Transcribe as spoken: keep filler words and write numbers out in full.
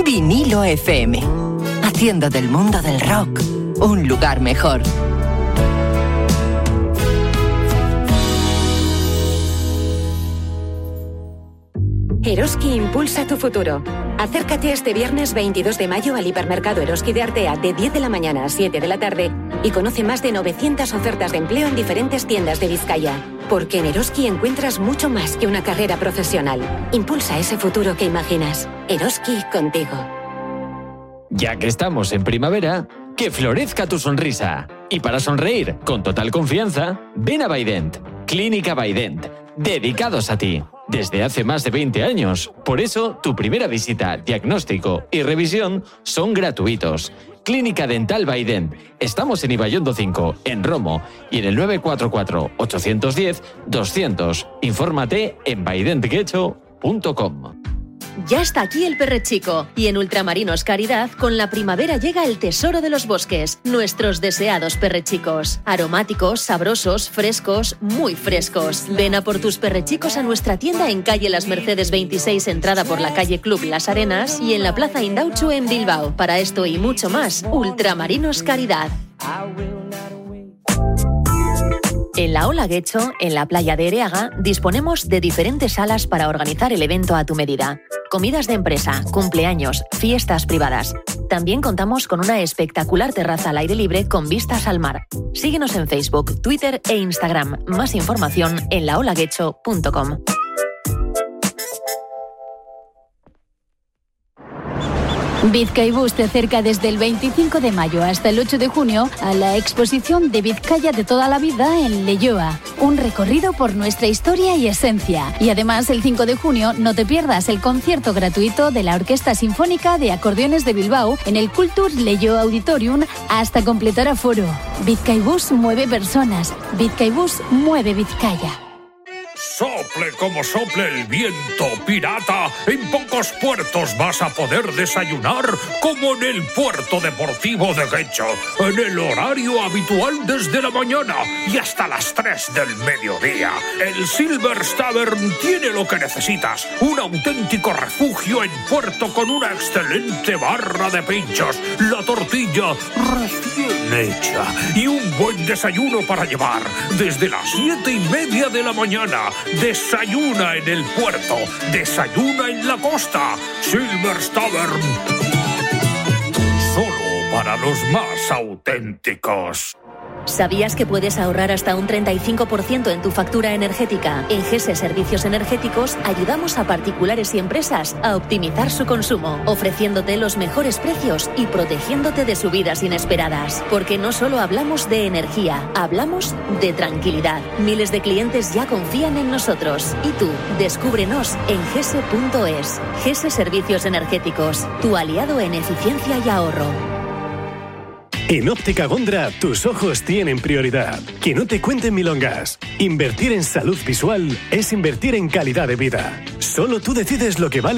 Vinilo F M, haciendo del mundo del rock un lugar mejor. Eroski impulsa tu futuro. Acércate este viernes veintidós de mayo al hipermercado Eroski de Artea de diez de la mañana a siete de la tarde y conoce más de novecientas ofertas de empleo en diferentes tiendas de Vizcaya. Porque en Eroski encuentras mucho más que una carrera profesional. Impulsa ese futuro que imaginas. Eroski contigo. Ya que estamos en primavera, que florezca tu sonrisa. Y para sonreír con total confianza, ven a Baident. Clínica Baident. Dedicados a ti. Desde hace más de veinte años. Por eso, tu primera visita, diagnóstico y revisión son gratuitos. Clínica Dental Baident. Estamos en Ibaiondo cinco, en Romo, y en el nueve cuatro cuatro, ocho uno cero, doscientos. Infórmate en baident guecho punto com. Ya está aquí el Perrechico y en Ultramarinos Caridad con la primavera llega el tesoro de los bosques, nuestros deseados perrechicos. Aromáticos, sabrosos, frescos, muy frescos. Ven a por tus perrechicos a nuestra tienda en calle Las Mercedes veintiséis, entrada por la calle Club Las Arenas y en la Plaza Indauchu en Bilbao. Para esto y mucho más, Ultramarinos Caridad. En la Ola Guecho, en la playa de Ereaga, disponemos de diferentes salas para organizar el evento a tu medida. Comidas de empresa, cumpleaños, fiestas privadas. También contamos con una espectacular terraza al aire libre con vistas al mar. Síguenos en Facebook, Twitter e Instagram. Más información en la ola guecho punto com. Bizkaibus te acerca desde el veinticinco de mayo hasta el ocho de junio a la exposición de Vizcaya de toda la vida en Leioa. Un recorrido por nuestra historia y esencia. Y además, el cinco de junio no te pierdas el concierto gratuito de la Orquesta Sinfónica de Acordeones de Bilbao en el Kultur Leioa Auditorium hasta completar aforo. Bizkaibus mueve personas. Bizkaibus mueve Vizcaya. Sople como sople el viento, pirata. En pocos puertos vas a poder desayunar como en el puerto deportivo de Guecho, en el horario habitual desde la mañana y hasta las tres del mediodía. El Silver's Tavern tiene lo que necesitas. Un auténtico refugio en puerto con una excelente barra de pinchos, la tortilla recién hecha y un buen desayuno para llevar desde las siete y media de la mañana. Desayuna en el puerto, desayuna en la costa. Silver's Tavern. Solo para los más auténticos. ¿Sabías que puedes ahorrar hasta un treinta y cinco por ciento en tu factura energética? En G E S E Servicios Energéticos ayudamos a particulares y empresas a optimizar su consumo, ofreciéndote los mejores precios y protegiéndote de subidas inesperadas. Porque no solo hablamos de energía, hablamos de tranquilidad. Miles de clientes ya confían en nosotros. Y tú, descúbrenos en gese punto es. G E S E Servicios Energéticos, tu aliado en eficiencia y ahorro. En Óptica Gondra, tus ojos tienen prioridad. Que no te cuenten milongas. Invertir en salud visual es invertir en calidad de vida. Solo tú decides lo que vale